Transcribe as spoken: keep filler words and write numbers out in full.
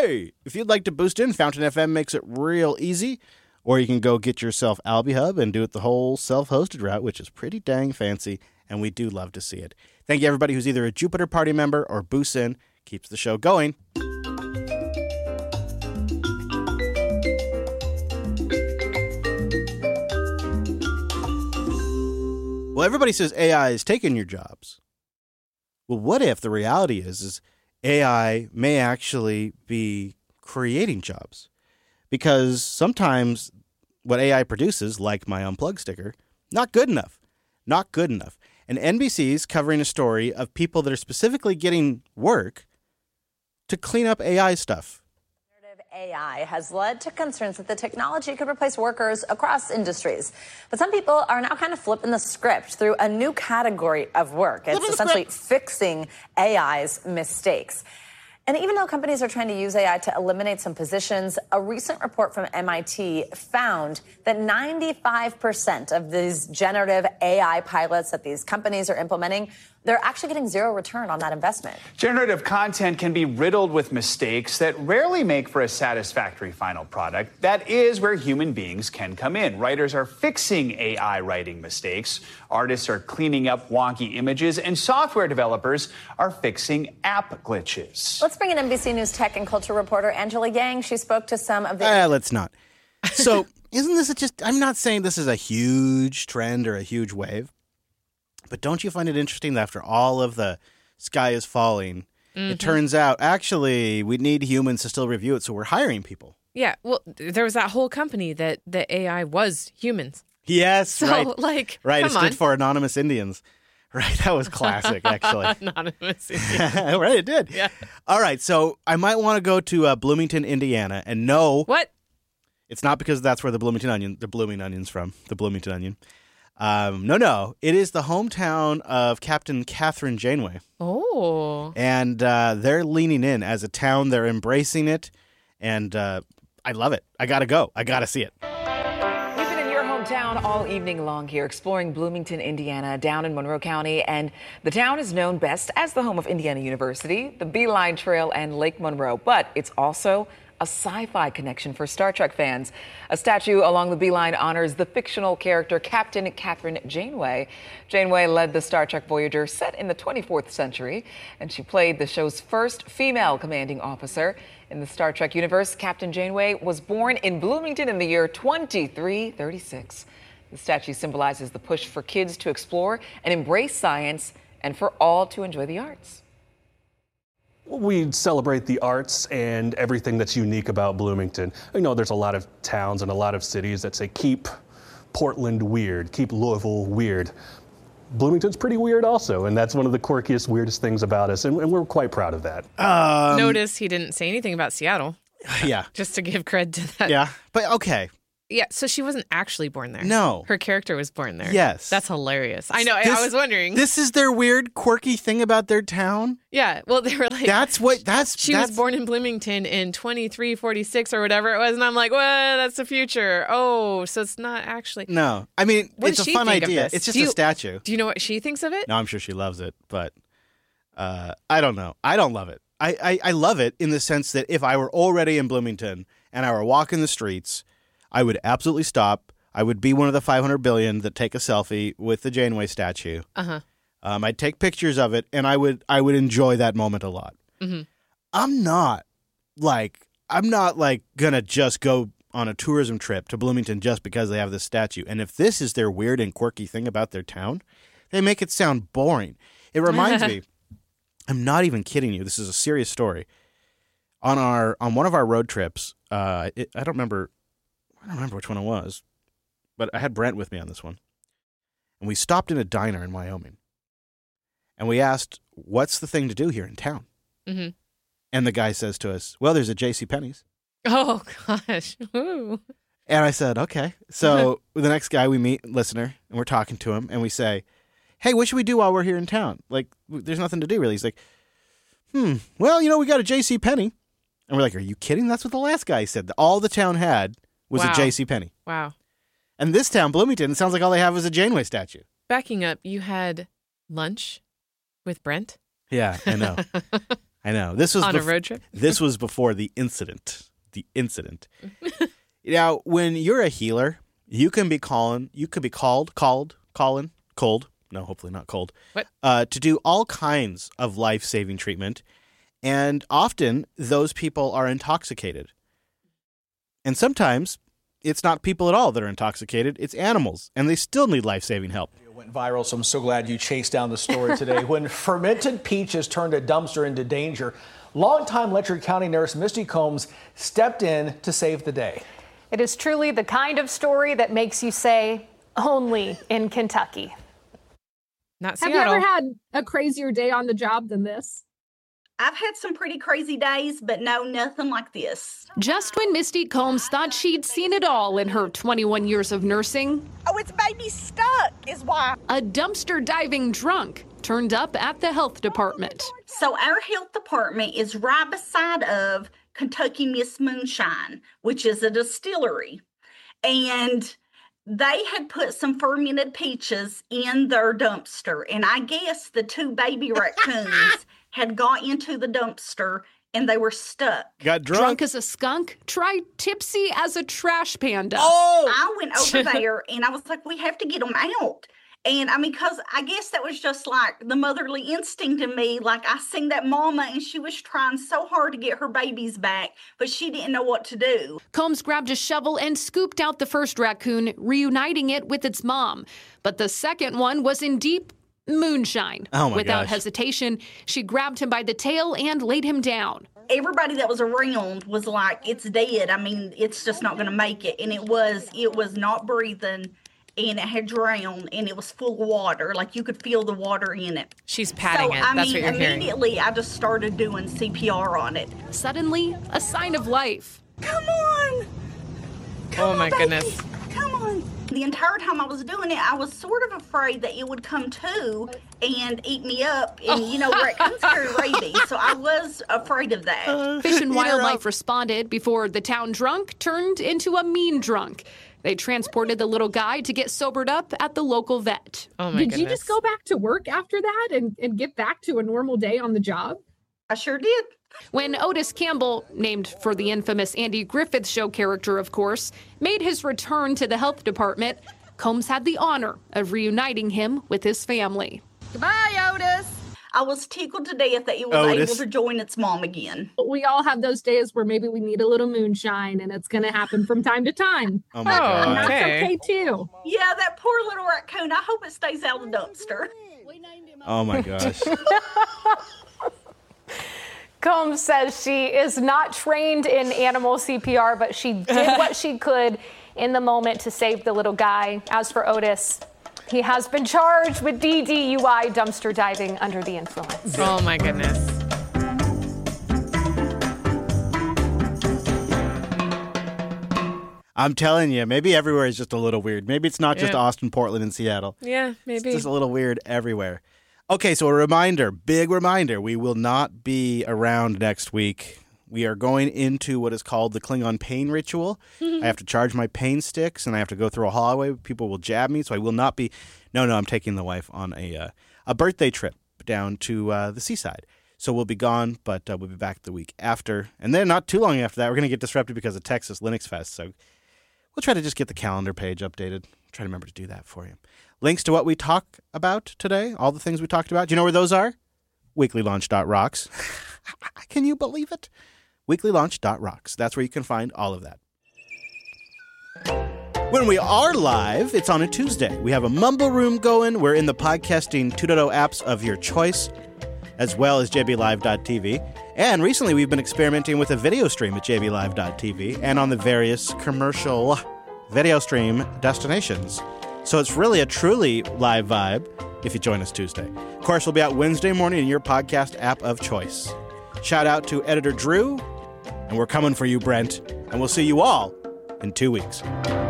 Hey, if you'd like to boost in, Fountain F M makes it real easy. Or you can go get yourself AlbiHub and do it the whole self-hosted route, which is pretty dang fancy, and we do love to see it. Thank you, everybody who's either a Jupiter Party member or boosts in. Keeps the show going. Well, everybody says A I is taking your jobs. Well, what if the reality is, is A I may actually be creating jobs? Because sometimes what A I produces, like my Unplug sticker, not good enough. Not good enough. And N B C's covering a story of people that are specifically getting work to clean up A I stuff. A I has led to concerns that the technology could replace workers across industries. But some people are now kind of flipping the script through a new category of work. It's essentially fixing A I's mistakes. And even though companies are trying to use A I to eliminate some positions, a recent report from M I T found that ninety-five percent of these generative A I pilots that these companies are implementing, they're actually getting zero return on that investment. Generative content can be riddled with mistakes that rarely make for a satisfactory final product. That is where human beings can come in. Writers are fixing A I writing mistakes. Artists are cleaning up wonky images, and software developers are fixing app glitches. Let's bring in N B C News tech and culture reporter Angela Yang. She spoke to some of the... Uh, let's not. So isn't this a just... I'm not saying this is a huge trend or a huge wave. But don't you find it interesting that after all of the sky is falling, mm-hmm. it turns out, actually, we need humans to still review it, so we're hiring people. Yeah, well, there was that whole company that the A I was humans. Yes, so, right. like, right, come it stood on. for Anonymous Indians. Right, that was classic, actually. Anonymous Indians. Right, it did. Yeah. All right, so I might want to go to uh, Bloomington, Indiana, and no. What? It's not because that's where the Bloomington Onion, the Blooming Onion's from, the Bloomington Onion. Um, no, no. It is the hometown of Captain Catherine Janeway. Oh. And uh, they're leaning in as a town. They're embracing it. And uh, I love it. I got to go. I got to see it. We've been in your hometown all evening long here, exploring Bloomington, Indiana, down in Monroe County. And the town is known best as the home of Indiana University, the Beeline Trail, and Lake Monroe. But it's also a sci-fi connection for Star Trek fans. A statue along the Beeline honors the fictional character Captain Catherine Janeway. Janeway led the Star Trek Voyager set in the twenty-fourth century, and she played the show's first female commanding officer. In the Star Trek universe, Captain Janeway was born in Bloomington in the year twenty-three thirty-six. The statue symbolizes the push for kids to explore and embrace science and for all to enjoy the arts. We celebrate the arts and everything that's unique about Bloomington. You know, there's a lot of towns and a lot of cities that say, keep Portland weird, keep Louisville weird. Bloomington's pretty weird also, and that's one of the quirkiest, weirdest things about us, and, and we're quite proud of that. Um, Notice he didn't say anything about Seattle. Yeah. Just to give cred to that. Yeah, but okay. Yeah, so she wasn't actually born there. No. Her character was born there. Yes. That's hilarious. I know, This- I, I was wondering. This is their weird, quirky thing about their town? Yeah, well, they were like... That's what, that's... She that's, was born in Bloomington in twenty-three forty-six or whatever it was, and I'm like, well, that's the future. Oh, so it's not actually... No. I mean, What it's does a she fun think of idea. this? It's just Do a you- statue. Do you know what she thinks of it? No, I'm sure she loves it, but uh, I don't know. I don't love it. I, I, I love it in the sense that if I were already in Bloomington and I were walking the streets, I would absolutely stop. I would be one of the five hundred billion that take a selfie with the Janeway statue. Uh-huh. Um, I'd take pictures of it, and I would I would enjoy that moment a lot. Mm-hmm. I'm not like I'm not like gonna just go on a tourism trip to Bloomington just because they have this statue. And if this is their weird and quirky thing about their town, they make it sound boring. It reminds me. I'm not even kidding you. This is a serious story. On our on one of our road trips, uh, it, I don't remember. I don't remember which one it was, but I had Brent with me on this one, and we stopped in a diner in Wyoming, and we asked, "What's the thing to do here in town?" Mm-hmm. And the guy says to us, "Well, there's a JCPenney's." Oh gosh. Ooh. And I said, "Okay." So the next guy we meet, listener, and we're talking to him, and we say, "Hey, what should we do while we're here in town? Like, there's nothing to do really." He's like, "Hmm. Well, you know, we got a JCPenney." And we're like, "Are you kidding? That's what the last guy said. All the town had was Wow. a JCPenney." Wow. And this town, Bloomington, it sounds like all they have is a Janeway statue. Backing up, you had lunch with Brent? Yeah, I know. I know. This was On bef- a road trip? This was before the incident. The incident. Now, when you're a healer, you can be calling, you could be called, called, calling, cold. No, hopefully not cold. What? Uh, to do all kinds of life-saving treatment. And often those people are intoxicated. And sometimes it's not people at all that are intoxicated. It's animals. And they still need life-saving help. It went viral, so I'm so glad you chased down the story today. When fermented peaches turned a dumpster into danger, longtime Letcher County nurse Misty Combs stepped in to save the day. It is truly the kind of story that makes you say, only in Kentucky. Not Have Seattle. you ever had a crazier day on the job than this? I've had some pretty crazy days, but no, nothing like this. Just when Misty Combs thought she'd seen it all in her twenty-one years of nursing. Oh, it's baby stuck is why. A dumpster diving drunk turned up at the health department. So our health department is right beside of Kentucky Miss Moonshine, which is a distillery. And they had put some fermented peaches in their dumpster. And I guess the two baby raccoons had got into the dumpster and they were stuck. Got drunk? Drunk as a skunk, tried tipsy as a trash panda. Oh! I went over there and I was like, we have to get them out. And I mean, because I guess that was just like the motherly instinct in me. Like I seen that mama and she was trying so hard to get her babies back, but she didn't know what to do. Combs grabbed a shovel and scooped out the first raccoon, reuniting it with its mom. But the second one was in deep moonshine. Oh my Without gosh. hesitation, she grabbed him by the tail and laid him down. Everybody that was around was like, it's dead. I mean, it's just not going to make it. And it was, it was not breathing. And it had drowned, and it was full of water. Like, you could feel the water in it. She's patting so, it. I That's mean, what you're hearing. immediately, I just started doing C P R on it. Suddenly, a sign of life. Come on! Come oh, my on, baby. goodness. Come on! The entire time I was doing it, I was sort of afraid that it would come to and eat me up. And, you know, raccoons carry rabies, so I was afraid of that. Fish and Wildlife responded before the town drunk turned into a mean drunk. They transported the little guy to get sobered up at the local vet. Oh, my Did goodness. you just go back to work after that and, and get back to a normal day on the job? I sure did. When Otis Campbell, named for the infamous Andy Griffith Show character, of course, made his return to the health department, Combs had the honor of reuniting him with his family. Goodbye, Otis. I was tickled to death that it was Otis. able to join its mom again. We all have those days where maybe we need a little moonshine, and it's going to happen from time to time. Oh, my Oh, God. And that's okay. okay, too. Yeah, that poor little raccoon. I hope it stays out of the dumpster. Oh, my gosh. Combs says she is not trained in animal C P R, but she did what she could in the moment to save the little guy. As for Otis, he has been charged with D D U I, dumpster diving under the influence. Oh, my goodness. I'm telling you, maybe everywhere is just a little weird. Maybe it's not just Yeah. Austin, Portland, and Seattle. Yeah, maybe. It's just a little weird everywhere. Okay, so a reminder, big reminder, we will not be around next week. We are going into what is called the Klingon pain ritual. I have to charge my pain sticks, and I have to go through a hallway. People will jab me, so I will not be. No, no, I'm taking the wife on a uh, a birthday trip down to uh, the seaside. So we'll be gone, but uh, we'll be back the week after. And then not too long after that, we're going to get disrupted because of Texas Linux Fest. So we'll try to just get the calendar page updated. Try to remember to do that for you. Links to what we talk about today, all the things we talked about. Do you know where those are? weekly launch dot rocks. Can you believe it? weekly launch dot rocks. That's where you can find all of that. When we are live, it's on a Tuesday. We have a Mumble Room going. We're in the podcasting two point oh apps of your choice, as well as j b live dot t v. And recently, we've been experimenting with a video stream at j b live dot t v and on the various commercial video stream destinations. So it's really a truly live vibe if you join us Tuesday. Of course, we'll be out Wednesday morning in your podcast app of choice. Shout out to editor Drew, and we're coming for you, Brent. And we'll see you all in two weeks.